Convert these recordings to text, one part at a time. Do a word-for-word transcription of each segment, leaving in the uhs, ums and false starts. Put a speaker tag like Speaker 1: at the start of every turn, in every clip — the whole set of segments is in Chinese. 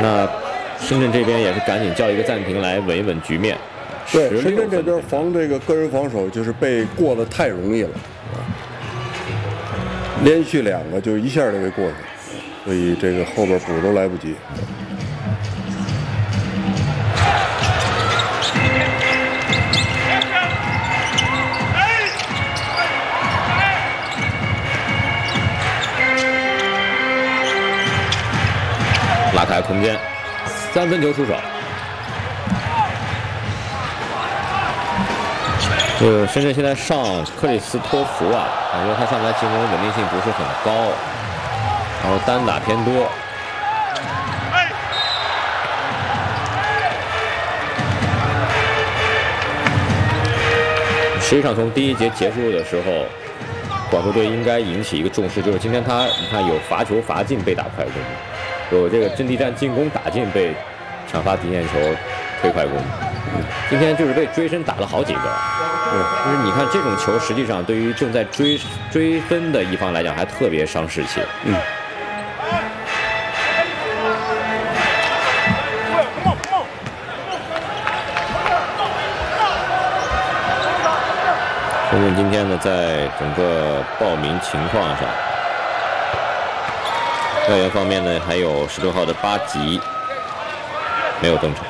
Speaker 1: 那深圳这边也是赶紧叫一个暂停来稳一稳局面。
Speaker 2: 对，深圳这边防这个个人防守就是被过得太容易了，连续两个就一下就给过去，所以这个后边补都来不及。
Speaker 1: 拉开空间，三分球出手。呃，深圳现在上克里斯托弗啊，感觉他上台进攻稳定性不是很高，然后单打偏多。实际上从第一节结束的时候，广州队应该引起一个重视，就是今天他你看有罚球罚进被打快攻，有这个阵地战进攻打进被抢罚底线球推快攻。嗯，今天就是被追身打了好几个。对，就是你看这种球，实际上对于正在追追分的一方来讲，还特别伤士气。嗯。深圳今天呢，在整个报名情况上，外援方面呢，还有十六号的巴吉没有登场。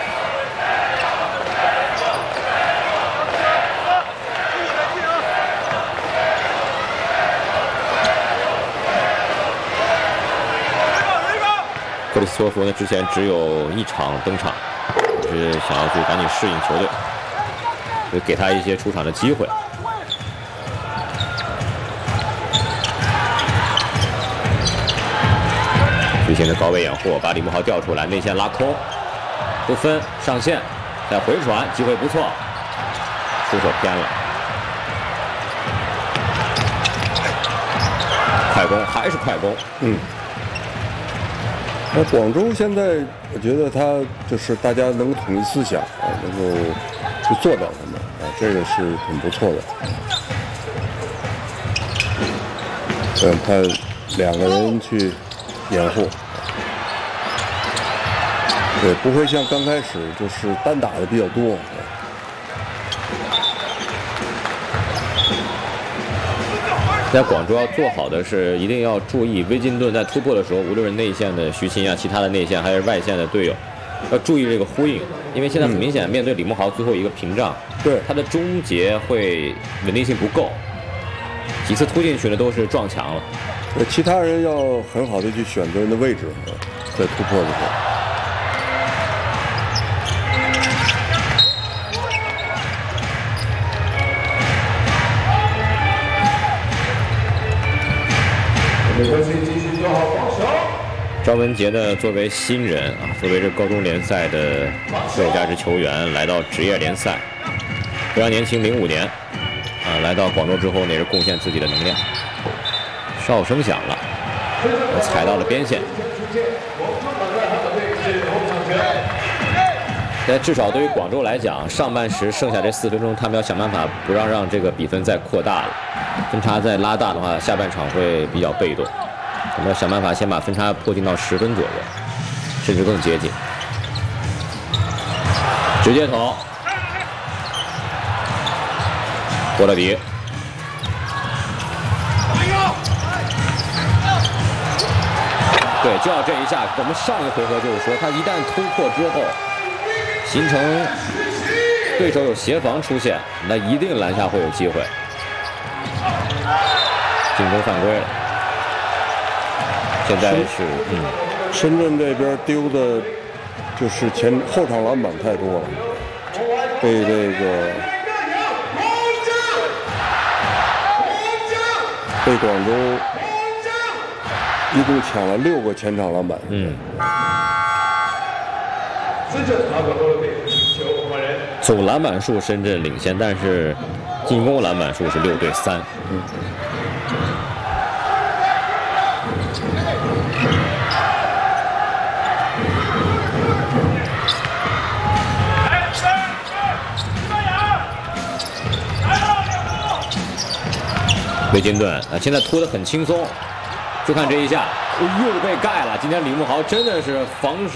Speaker 1: 克里斯托弗呢，之前只有一场登场，是想要去赶紧适应球队，就给他一些出场的机会。最前的高位掩护，把李慕豪调出来，内线拉空，不分上线，再回传，机会不错，出手偏了，快攻还是快攻，嗯。
Speaker 2: 那广州现在，我觉得他就是大家能统一思想啊，能够去做到他们啊，这个是很不错的。嗯，他两个人去掩护，对，不会像刚开始就是单打的比较多。
Speaker 1: 在广州要做好的是，一定要注意威金顿在突破的时候，无论是内线的徐琴啊，其他的内线还是外线的队友，要注意这个呼应，因为现在很明显面对李慕豪最后一个屏障，
Speaker 2: 对
Speaker 1: 他的终结会稳定性不够，几次突进去的都是撞墙了。
Speaker 2: 对，其他人要很好的去选择人的位置，在突破的时候。
Speaker 1: 赵文杰呢，作为新人啊，作为这高中联赛的最佳值球员，来到职业联赛，非常年轻，零五年啊，来到广州之后呢，也是贡献自己的能量。哨声响了，踩到了边线。但至少对于广州来讲，上半时剩下这四分钟，他们要想办法不让让这个比分再扩大了。分差再拉大的话，下半场会比较被动。我们要想办法先把分差迫近到十分左右，甚至更接近。直接投，波勒迪，对，就要这一下。我们上一回合就是说，他一旦突破之后，形成对手有协防出现，那一定篮下会有机会。进攻犯规了。现在是嗯，
Speaker 2: 深圳这边丢的就是前后场篮板太多了，被这个被广州一共抢了六个前场篮板。
Speaker 1: 嗯。总篮板数深圳领先，但是进攻篮板数是六对三。嗯。魏金顿啊，现在拖得很轻松，就看这一下，又被盖了。今天李慕豪真的是防守。